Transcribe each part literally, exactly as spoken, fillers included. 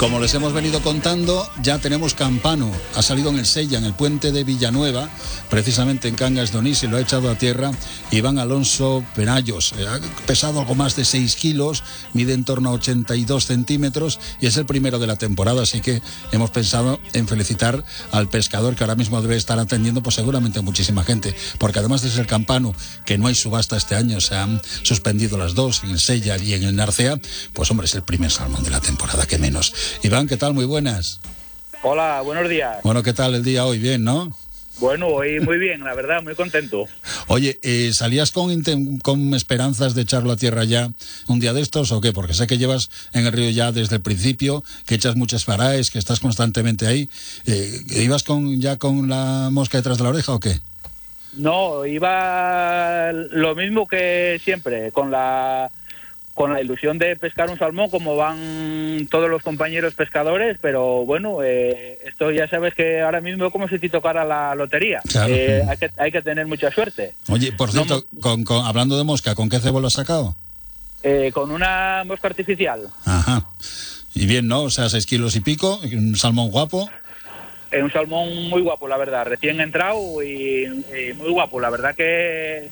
Como les hemos venido contando, ya tenemos campano. Ha salido en el Sella, en el puente de Villanueva, precisamente en Cangas de Onís, y lo ha echado a tierra Iván Alonso Penallos. Ha pesado algo más de seis kilos, mide en torno a ochenta y dos centímetros y es el primero de la temporada, así que hemos pensado en felicitar al pescador, que ahora mismo debe estar atendiendo pues seguramente a muchísima gente, porque además de ser campano, que no hay subasta este año, se han suspendido las dos, en el Sella y en el Narcea, pues hombre, es el primer salmón de la temporada, que menos. Iván, ¿qué tal? Muy buenas. Hola, buenos días. Bueno, ¿qué tal el día hoy? Bien, ¿no? Bueno, hoy muy bien, la verdad, muy contento. Oye, eh, ¿salías con, con esperanzas de echarlo a tierra ya un día de estos o qué? Porque sé que llevas en el río ya desde el principio, que echas muchas paraes, que estás constantemente ahí. Eh, ¿Ibas con, ya con la mosca detrás de la oreja o qué? No, iba lo mismo que siempre, con la... con la ilusión de pescar un salmón como van todos los compañeros pescadores, pero bueno, eh, esto ya sabes que ahora mismo es como si te tocara la lotería. Claro. Eh, hay, que, hay que tener mucha suerte. Oye, por cierto, no, con, con, hablando de mosca, ¿con qué cebo lo has sacado? Eh, con una mosca artificial. Ajá. Y bien, ¿no? O sea, seis kilos y pico, un salmón guapo. Eh, un salmón muy guapo, la verdad, recién entrado y, y muy guapo. La verdad que...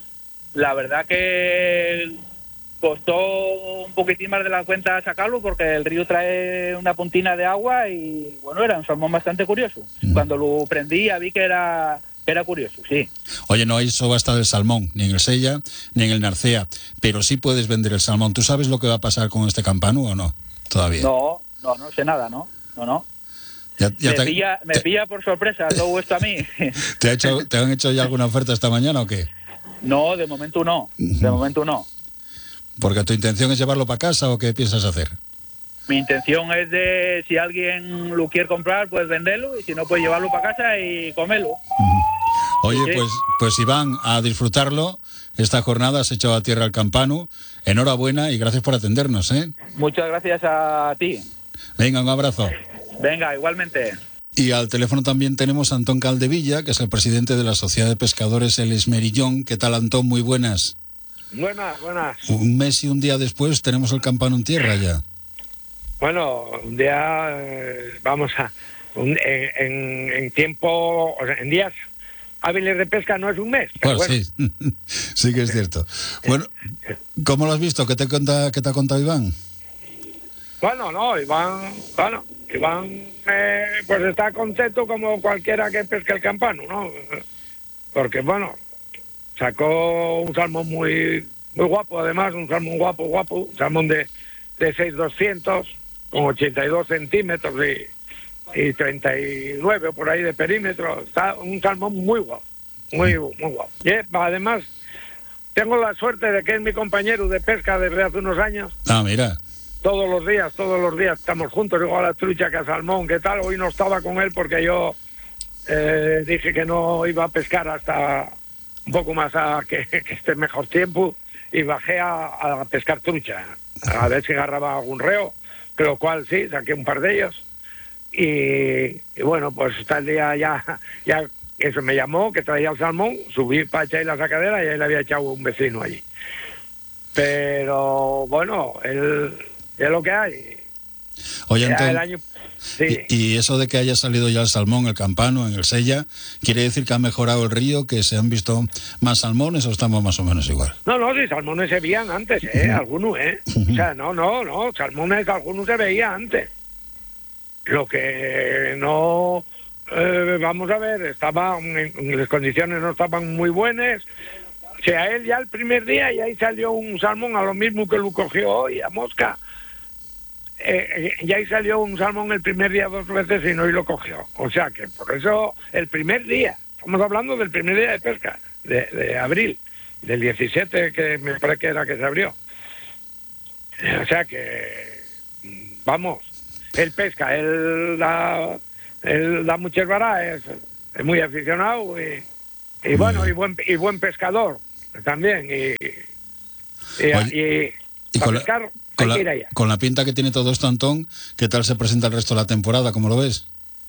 La verdad que... costó un poquitín más de la cuenta sacarlo porque el río trae una puntina de agua y bueno, era un salmón bastante curioso. Mm. Cuando lo prendí ya vi que era, que era curioso, sí. Oye, no hay subasta del salmón, ni en el Sella, ni en el Narcea, pero sí puedes vender el salmón. ¿Tú sabes lo que va a pasar con este campano o no? Todavía. No, no, no sé nada, ¿no? No, no. Ya, ya me te, pilla, me te, pilla por sorpresa todo esto a mí. ¿Te, ha hecho, ¿Te han hecho ya alguna oferta esta mañana o qué? No, de momento no, de momento no. ¿Porque tu intención es llevarlo para casa o qué piensas hacer? Mi intención es de, si alguien lo quiere comprar, pues venderlo, y si no, pues llevarlo para casa y comerlo. Oye, sí, sí. pues, pues Iván, a disfrutarlo. Esta jornada has echado a tierra el campano. Enhorabuena y gracias por atendernos, ¿eh? Muchas gracias a ti. Venga, un abrazo. Venga, igualmente. Y al teléfono también tenemos a Antón Caldevilla, que es el presidente de la Sociedad de Pescadores El Esmerillón. ¿Qué tal, Antón? Muy buenas. Buenas, buenas. Un mes y un día después tenemos el campano en tierra ya. Bueno, un día, eh, vamos a... Un, en, en, en tiempo, o sea, en días hábiles de pesca no es un mes. Pero Bueno, bueno. sí, sí que es cierto. Bueno, ¿cómo lo has visto? ¿Qué te, cuenta, qué te ha contado Iván? Bueno, no, Iván, bueno, Iván eh, pues está contento como cualquiera que pesque el campano, ¿no? Porque, bueno, sacó un salmón muy muy guapo, además, un salmón guapo, guapo, un salmón de, de seis mil doscientos, con ochenta y dos centímetros y, y treinta y nueve por ahí de perímetro. Está un salmón muy guapo, muy, muy guapo. Y además, tengo la suerte de que es mi compañero de pesca desde hace unos años. Ah, mira. Todos los días, todos los días estamos juntos, igual a la trucha que a salmón, ¿qué tal? Hoy no estaba con él porque yo eh, dije que no iba a pescar hasta un poco más a que, que esté mejor tiempo y bajé a, a pescar trucha, a ver si agarraba algún reo, que lo cual sí, saqué un par de ellos y, y bueno, pues está el día ya, ya eso me llamó, que traía el salmón, subí para echar la sacadera y ahí le había echado un vecino allí. Pero bueno, él, es lo que hay. Oye, ya Antón, el año... Sí. Y, y eso de que haya salido ya el salmón, el campano, en el Sella, ¿quiere decir que ha mejorado el río, que se han visto más salmones o estamos más o menos igual? No, no, sí, salmones se veían antes, ¿eh? Uh-huh. Algunos, ¿eh? Uh-huh. O sea, no, no, no, salmones algunos se veían antes. Lo que no... Eh, vamos a ver, estaban, en, las condiciones no estaban muy buenas. O sea, él ya el primer día y ahí salió un salmón a lo mismo que lo cogió hoy, a mosca. Eh, y ahí salió un salmón el primer día dos veces y no y lo cogió. O sea que por eso el primer día, estamos hablando del primer día de pesca, de, de abril, del diecisiete que me parece que era que se abrió. O sea que, vamos, él pesca, él da, él da muchas varas, es, es muy aficionado y, y bueno, y buen, y buen pescador también. Y, y, Oye, y, y para pescar... Con la, con la pinta que tiene todo esto, Antón, ¿qué tal se presenta el resto de la temporada? ¿Cómo lo ves?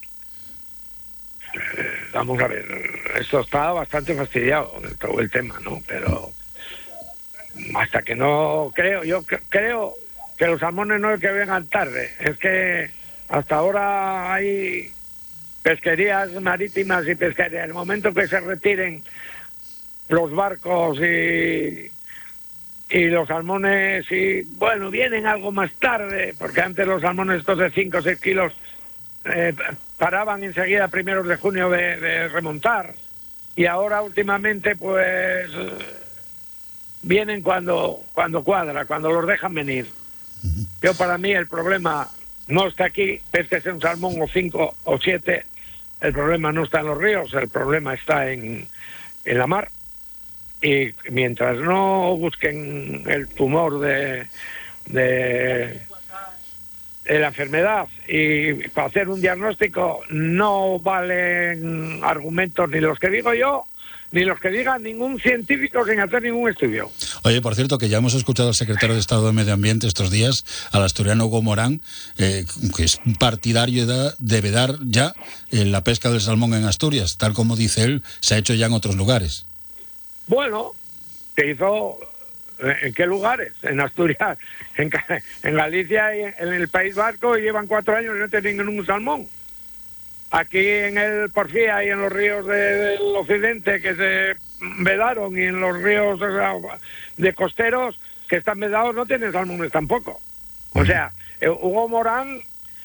Vamos a ver, esto está bastante fastidiado, todo el tema, ¿no? Pero hasta que no creo, yo creo que los salmones no es que vengan tarde, es que hasta ahora hay pesquerías marítimas y pesquerías. En el momento que se retiren los barcos y, y los salmones, y bueno, vienen algo más tarde, porque antes los salmones estos de cinco o seis kilos eh, paraban enseguida primeros de junio de, de remontar, y ahora últimamente pues vienen cuando, cuando cuadra, cuando los dejan venir. Yo, para mí, el problema no está aquí, pesquese un salmón o cinco o siete, el problema no está en los ríos, el problema está en, en la mar. Y mientras no busquen el tumor de, de, de la enfermedad y para hacer un diagnóstico, no valen argumentos ni los que digo yo, ni los que diga ningún científico sin hacer ningún estudio. Oye, por cierto, que ya hemos escuchado al secretario de Estado de Medio Ambiente estos días, al asturiano Hugo Morán, eh, que es partidario de, de vedar ya eh, la pesca del salmón en Asturias, tal como dice él, se ha hecho ya en otros lugares. Bueno, se hizo... ¿En qué lugares? En Asturias, en, en Galicia y en el País Vasco, y llevan cuatro años y no tienen ningún salmón. Aquí en el Porfía y en los ríos de, del occidente que se vedaron, y en los ríos de costeros que están vedados, no tienen salmones tampoco. O sea, eh, Hugo Morán,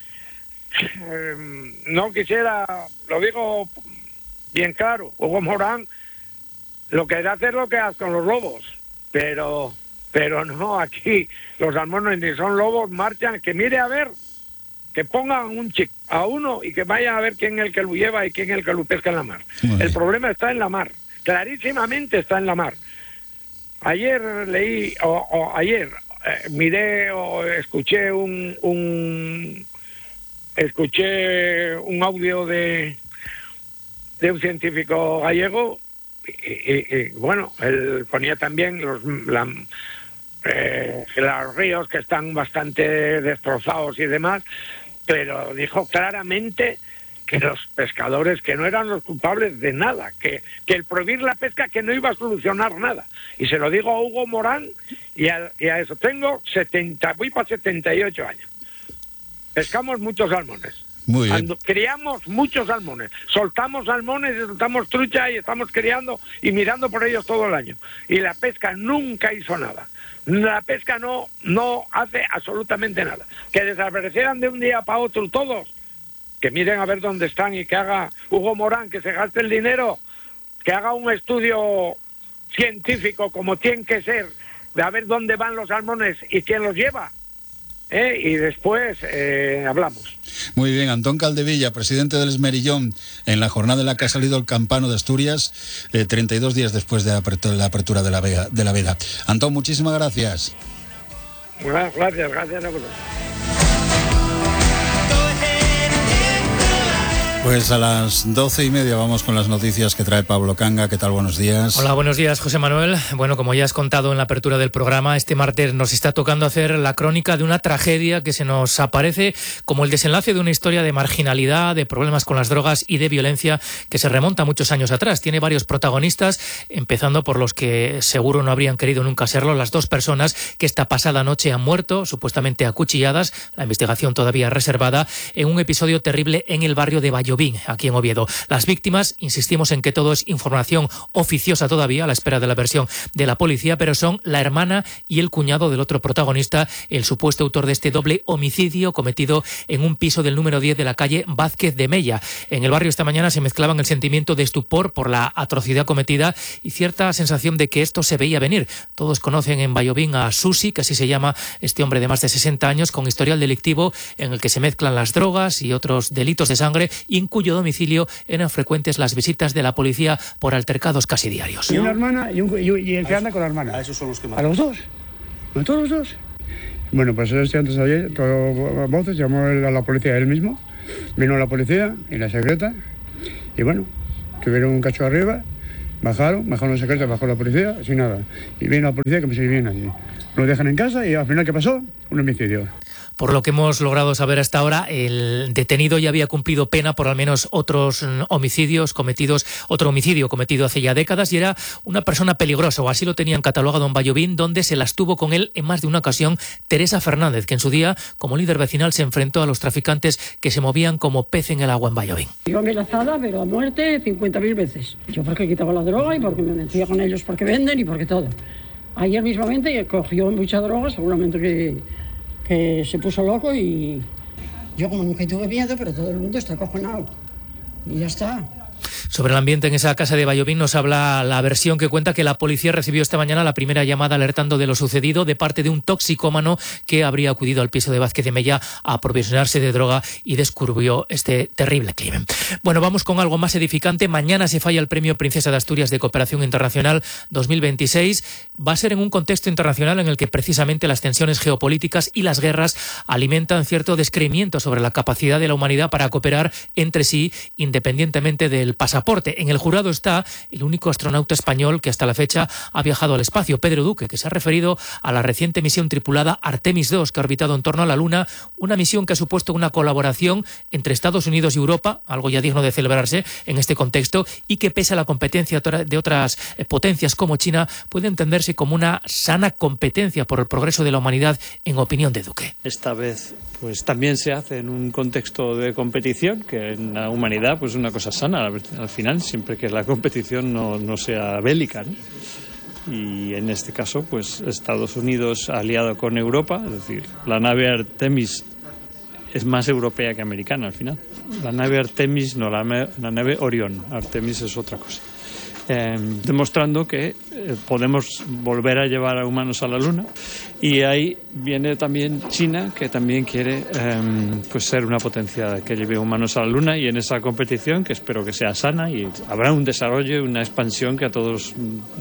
eh, no quisiera, lo digo bien claro, Hugo Morán lo que hace es lo que hace con los lobos, pero, pero no, aquí los salmones ni son lobos, marchan, que mire a ver, que pongan un chip a uno y que vayan a ver quién es el que lo lleva y quién es el que lo pesca en la mar. El problema está en la mar, clarísimamente está en la mar. Ayer leí, o, o ayer eh, miré o escuché un, un escuché un audio de de un científico gallego y, y, y bueno, él ponía también los la, eh, los ríos que están bastante destrozados y demás, pero dijo claramente que los pescadores que no eran los culpables de nada, que, que el prohibir la pesca que no iba a solucionar nada. Y se lo digo a Hugo Morán y a, y a eso. Tengo setenta, voy para setenta y ocho años. Pescamos muchos salmones. Muy bien. Ando, criamos muchos salmones, soltamos salmones y soltamos trucha y estamos criando y mirando por ellos todo el año. Y la pesca nunca hizo nada. La pesca no, no hace absolutamente nada. Que desaparecieran de un día para otro todos, que miren a ver dónde están y que haga Hugo Morán, que se gaste el dinero, que haga un estudio científico como tiene que ser, de a ver dónde van los salmones y quién los lleva. ¿Eh? Y después eh, hablamos. Muy bien, Antón Caldevilla, presidente del Esmerillón, en la jornada en la que ha salido el campano de Asturias, eh, treinta y dos días después de la apertura, la apertura de la veda, de la veda. Antón, muchísimas gracias. Bueno, gracias, gracias a vosotros. Pues a las doce y media vamos con las noticias que trae Pablo Canga. ¿Qué tal? Buenos días. Hola, buenos días, José Manuel. Bueno, como ya has contado en la apertura del programa, este martes nos está tocando hacer la crónica de una tragedia que se nos aparece como el desenlace de una historia de marginalidad, de problemas con las drogas y de violencia que se remonta muchos años atrás. Tiene varios protagonistas, empezando por los que seguro no habrían querido nunca serlo, las dos personas que esta pasada noche han muerto, supuestamente acuchilladas, la investigación todavía reservada, en un episodio terrible en el barrio de Vallovín, aquí en Oviedo. Las víctimas, insistimos en que todo es información oficiosa todavía, a la espera de la versión de la policía, pero son la hermana y el cuñado del otro protagonista, el supuesto autor de este doble homicidio cometido en un piso del número diez de la calle Vázquez de Mella. En el barrio esta mañana se mezclaban el sentimiento de estupor por la atrocidad cometida y cierta sensación de que esto se veía venir. Todos conocen en Vallovín a Susi, que así se llama este hombre de más de sesenta años, con historial delictivo en el que se mezclan las drogas y otros delitos de sangre, y en cuyo domicilio eran frecuentes las visitas de la policía por altercados casi diarios. Y una hermana y, un, y, y el que anda con la hermana. A esos son los que más. ¿A los dos? ¿A todos los dos? Bueno, pues esto antes de ayer, todo voces, llamó a la policía él mismo, vino la policía y la secreta, y bueno, tuvieron un cacho arriba, bajaron, bajaron la secreta, bajó la policía, sin nada. Y vino la policía que me sigue bien allí. Nos dejan en casa y al final, ¿qué pasó? Un homicidio. Por lo que hemos logrado saber hasta ahora, el detenido ya había cumplido pena por al menos otros homicidios cometidos, otro homicidio cometido hace ya décadas, y era una persona peligrosa, o así lo tenían catalogado en Vallovín, donde se las tuvo con él en más de una ocasión Teresa Fernández, que en su día, como líder vecinal, se enfrentó a los traficantes que se movían como pez en el agua en Vallovín. Yo amenazada, pero a muerte cincuenta mil veces. Yo porque quitaba la droga y porque me metía con ellos porque venden y porque todo. Ayer mismamente cogió mucha droga, seguramente que, que se puso loco, y yo como nunca tuve miedo, pero todo el mundo está acojonado. Y ya está. Sobre el ambiente en esa casa de Vallovín nos habla la versión que cuenta que la policía recibió esta mañana la primera llamada alertando de lo sucedido de parte de un toxicómano que habría acudido al piso de Vázquez de Mella a aprovisionarse de droga y descubrió este terrible crimen. Bueno, vamos con algo más edificante. Mañana se falla el Premio Princesa de Asturias de Cooperación Internacional dos mil veintiséis. Va a ser en un contexto internacional en el que precisamente las tensiones geopolíticas y las guerras alimentan cierto descreimiento sobre la capacidad de la humanidad para cooperar entre sí independientemente del pasaporte. En el jurado está el único astronauta español que hasta la fecha ha viajado al espacio, Pedro Duque, que se ha referido a la reciente misión tripulada Artemis dos, que ha orbitado en torno a la Luna, una misión que ha supuesto una colaboración entre Estados Unidos y Europa, algo ya digno de celebrarse en este contexto, y que pese a la competencia de otras potencias como China, puede entenderse como una sana competencia por el progreso de la humanidad, en opinión de Duque. Esta vez pues también se hace en un contexto de competición, que en la humanidad pues es una cosa sana al final, siempre que la competición no, no sea bélica, ¿no? Y en este caso pues Estados Unidos aliado con Europa, es decir, la nave Artemis es más europea que americana al final. La nave Artemis, no, la, la nave Orión, Artemis es otra cosa. Eh, demostrando que eh, podemos volver a llevar a humanos a la Luna, y ahí viene también China, que también quiere eh, pues ser una potencia que lleve humanos a la Luna, y en esa competición, que espero que sea sana, y habrá un desarrollo y una expansión que a todos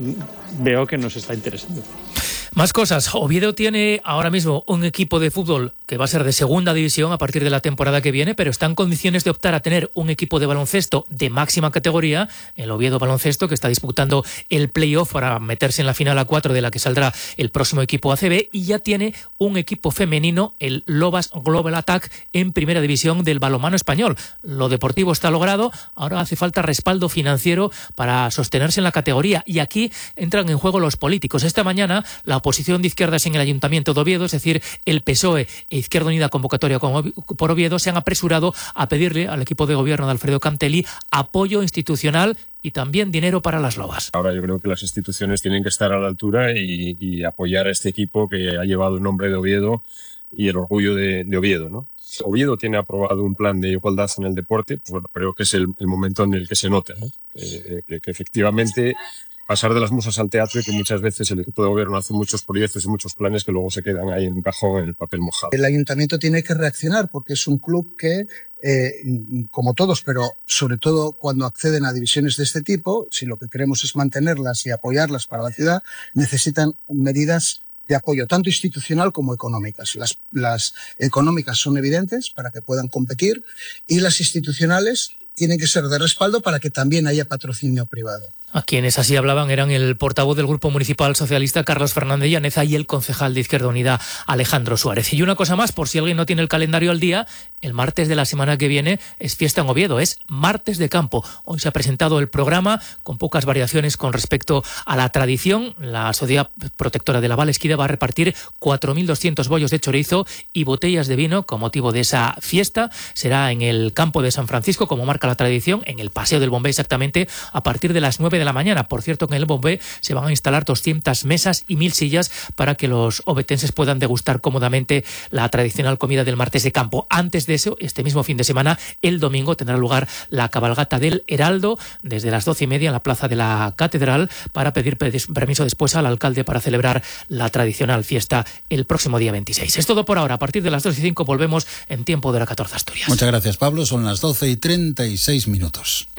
mm, veo que nos está interesando. Más cosas. Oviedo tiene ahora mismo un equipo de fútbol que va a ser de segunda división a partir de la temporada que viene, pero está en condiciones de optar a tener un equipo de baloncesto de máxima categoría, el Oviedo Baloncesto, que está disputando el play-off para meterse en la final a cuatro de la que saldrá el próximo equipo A C B, y ya tiene un equipo femenino, el Lobas Global Attack, en primera división del balonmano español. Lo deportivo está logrado, ahora hace falta respaldo financiero para sostenerse en la categoría, y aquí entran en juego los políticos. Esta mañana la oposición de izquierdas en el Ayuntamiento de Oviedo, es decir, el P S O E e Izquierda Unida Convocatoria por Oviedo, se han apresurado a pedirle al equipo de gobierno de Alfredo Cantelli apoyo institucional y también dinero para las lobas. Ahora yo creo que las instituciones tienen que estar a la altura y, y apoyar a este equipo que ha llevado el nombre de Oviedo y el orgullo de, de Oviedo, ¿no? Oviedo tiene aprobado un plan de igualdad en el deporte, pues bueno, creo que es el, el momento en el que se nota, ¿no? Eh, que, que efectivamente pasar de las musas al teatro, y que muchas veces el equipo de gobierno hace muchos proyectos y muchos planes que luego se quedan ahí en un cajón en el papel mojado. El ayuntamiento tiene que reaccionar porque es un club que, eh, como todos, pero sobre todo cuando acceden a divisiones de este tipo, si lo que queremos es mantenerlas y apoyarlas para la ciudad, necesitan medidas de apoyo tanto institucional como económicas. Las, las económicas son evidentes para que puedan competir, y las institucionales tienen que ser de respaldo para que también haya patrocinio privado. A quienes así hablaban eran el portavoz del Grupo Municipal Socialista, Carlos Fernández Llaneza, y el concejal de Izquierda Unida, Alejandro Suárez. Y una cosa más, por si alguien no tiene el calendario al día, el martes de la semana que viene es fiesta en Oviedo, es martes de campo. Hoy se ha presentado el programa con pocas variaciones con respecto a la tradición. La Sociedad Protectora de la Valesquida va a repartir cuatro mil doscientos bollos de chorizo y botellas de vino con motivo de esa fiesta. Será en el campo de San Francisco, como marca la tradición, en el Paseo del Bombé exactamente, a partir de las nueve de la mañana. Por cierto, que en el Bombé se van a instalar doscientas mesas y mil sillas para que los ovetenses puedan degustar cómodamente la tradicional comida del martes de campo. Antes de eso, este mismo fin de semana, el domingo, tendrá lugar la cabalgata del Heraldo desde las doce y media en la plaza de la Catedral, para pedir permiso después al alcalde para celebrar la tradicional fiesta el próximo día veintiséis. Es todo por ahora. A partir de las dos y cinco volvemos en Tiempo de la catorce Asturias. Muchas gracias, Pablo. Son las doce y treinta y seis minutos.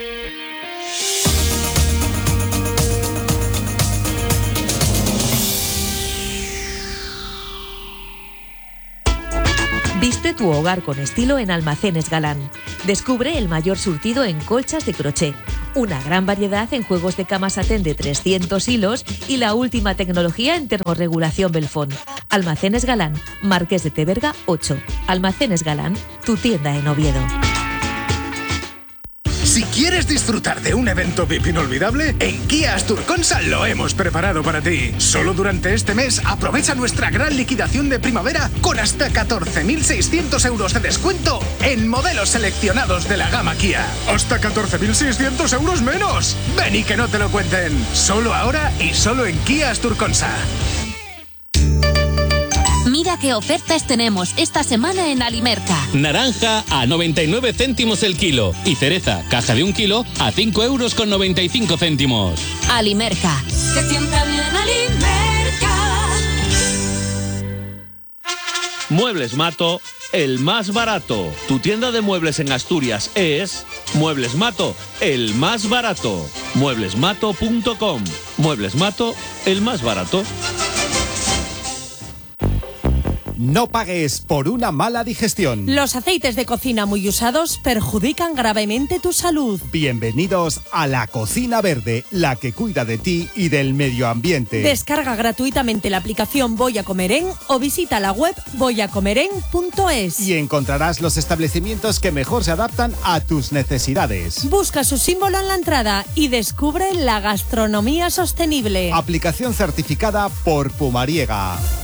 Viste tu hogar con estilo en Almacenes Galán. Descubre el mayor surtido en colchas de crochet, Una gran variedad en juegos de cama satén de trescientos hilos y la última tecnología en termorregulación Belfont. Almacenes Galán, Marqués de Teberga ocho. Almacenes Galán, tu tienda en Oviedo. Si quieres disfrutar de un evento V I P inolvidable, en Kia Asturconsa lo hemos preparado para ti. Solo durante este mes aprovecha nuestra gran liquidación de primavera con hasta catorce mil seiscientos euros de descuento en modelos seleccionados de la gama Kia. ¡Hasta catorce mil seiscientos euros menos! Ven y que no te lo cuenten. Solo ahora y solo en Kia Asturconsa. Mira qué ofertas tenemos esta semana en Alimerca. Naranja a noventa y nueve céntimos el kilo y cereza, caja de un kilo, a cinco euros con noventa y cinco céntimos. Alimerca. Que sienta bien Alimerca. Muebles Mato, el más barato. Tu tienda de muebles en Asturias es Muebles Mato, el más barato. muebles mato punto com. Muebles Mato, el más barato. No pagues por una mala digestión. Los aceites de cocina muy usados perjudican gravemente tu salud. Bienvenidos a La Cocina Verde, la que cuida de ti y del medio ambiente. Descarga gratuitamente la aplicación Voy a Comer En o visita la web voy a comer en punto es. Y encontrarás los establecimientos que mejor se adaptan a tus necesidades. Busca su símbolo en la entrada y descubre la gastronomía sostenible. Aplicación certificada por Pumariega.